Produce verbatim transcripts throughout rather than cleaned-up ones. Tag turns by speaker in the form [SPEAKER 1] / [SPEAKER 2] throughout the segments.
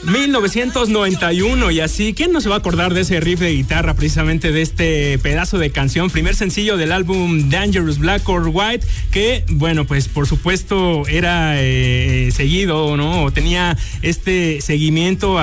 [SPEAKER 1] mil novecientos noventa y uno, y así, ¿quién no se va a acordar de ese riff de guitarra, precisamente de este pedazo de canción, primer sencillo del álbum Dangerous Black or White, que, bueno, pues por supuesto era eh, seguido, ¿no? O tenía este seguimiento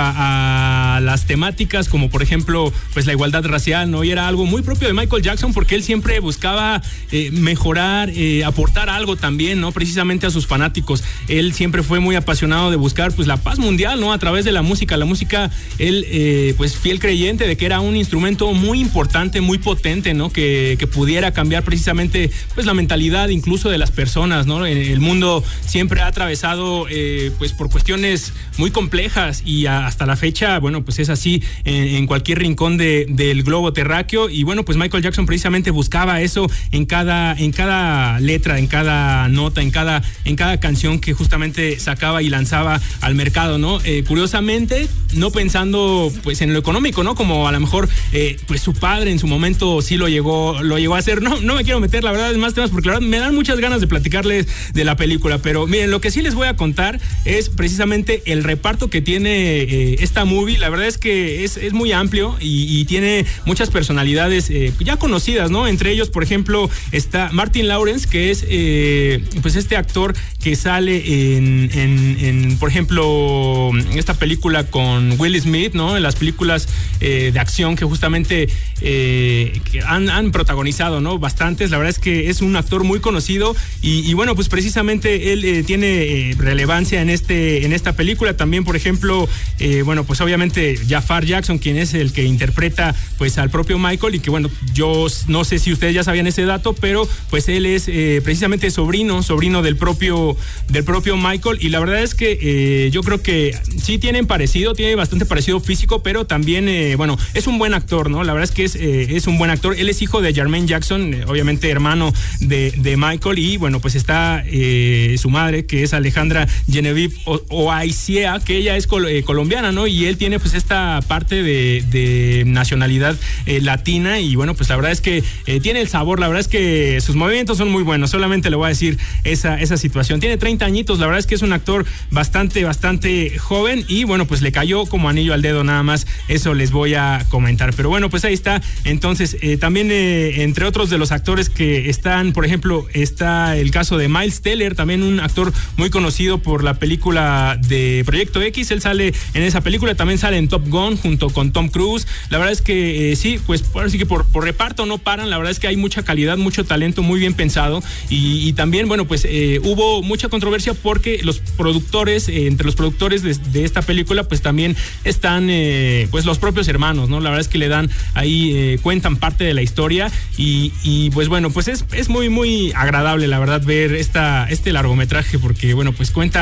[SPEAKER 1] a, a las temáticas como, por ejemplo, pues la igualdad racial, ¿no? Y era algo muy propio de Michael Jackson, porque él siempre buscaba eh, mejorar, eh, aportar algo también, ¿no? Precisamente a sus fanáticos. Él siempre fue muy apasionado de buscar, pues, la paz mundial, ¿no? A través de la música. La música, él, eh, pues, fiel creyente de que era un instrumento muy importante, muy potente, ¿no? Que, que pudiera cambiar precisamente, pues, la mentalidad incluso de las personas, ¿no? El mundo siempre ha atravesado, eh, pues, por cuestiones muy complejas, y a, hasta la fecha, bueno, pues es así en, en cualquier rincón de, del globo terráqueo. Y bueno, pues Michael Jackson precisamente buscaba eso en cada, en cada letra, en cada nota, en cada, en cada canción que justamente sacaba y lanzaba al mercado, ¿no? Eh, curiosamente, no pensando pues en lo económico, ¿no? Como a lo mejor eh, pues su padre en su momento sí lo llegó, lo llegó a hacer. No, no me quiero meter, la verdad, en más temas, porque la verdad me dan muchas ganas de platicarles de la película, pero miren, lo que sí les voy a contar es precisamente el reparto que tiene eh, esta movie. La verdad es que es, es muy amplio y, y tiene muchas personalidades eh, ya conocidas, ¿no? Entre ellos, por ejemplo, está Martin Lawrence, que es eh, pues este actor que sale en, en, en por ejemplo, esta película con Will Smith, ¿no? En las películas eh, de acción que justamente eh, que han, han protagonizado, ¿no? Bastantes. La verdad es que es un actor muy conocido y, y bueno, pues precisamente él eh, tiene eh, relevancia en este en esta película. También, por ejemplo, eh, bueno, pues obviamente Jafar Jackson, quien es el que interpreta pues al propio Michael, y que bueno, yo no sé si ustedes ya sabían ese dato, pero pues él es eh, precisamente sobrino, sobrino del propio del propio Michael, y la verdad es que eh, yo creo que sí tienen parecido, tiene bastante parecido físico, pero también, eh, bueno, es un buen actor, ¿no? La verdad es que es, eh, es un buen actor. Él es hijo de Jermaine Jackson, eh, obviamente hermano de, de Michael, y bueno, pues está eh, su madre, que es Alejandra Genevieve Oaicea, que ella es col- eh, colombiana, ¿no? Y él tiene pues esta parte de, de nacionalidad eh, latina, y bueno, pues la verdad es que eh, tiene el sabor. La verdad es que sus movimientos son muy buenos, solamente le voy a decir esa, esa situación. Tiene treinta añitos, la verdad es que es un actor bastante, bastante joven, y bueno, pues le cayó como anillo al dedo, nada más eso les voy a comentar. Pero bueno, pues ahí está. Entonces, eh, también eh, entre otros de los actores que están, por ejemplo, está el caso de Miles Teller, también un actor muy conocido por la película de Proyecto X. Él sale en esa película, también sale en Top Gun junto con Tom Cruise. La verdad es que eh, sí, pues ahora sí que por, por reparto no paran. La verdad es que hay mucha calidad, mucho talento, muy bien pensado, y, y también, bueno, pues eh, hubo mucha controversia porque los productores, eh, entre los productores de, de esta película, pues también están eh, pues los propios hermanos, ¿no? La verdad es que le dan ahí, eh, cuentan parte de la historia, y, y pues bueno, pues es, es muy, muy agradable, la verdad, ver esta, este largometraje, porque bueno, pues cuenta